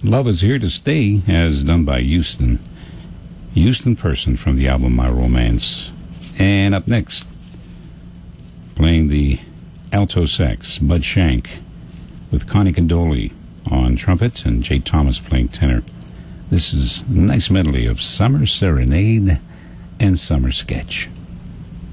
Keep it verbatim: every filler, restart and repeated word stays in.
Love Is Here to Stay, as done by Houston. Houston Person from the album My Romance. And up next, playing the alto sax, Bud Shank, with Connie Condoli on trumpet and Jay Thomas playing tenor. This is a nice medley of Summer Serenade and Summer Sketch.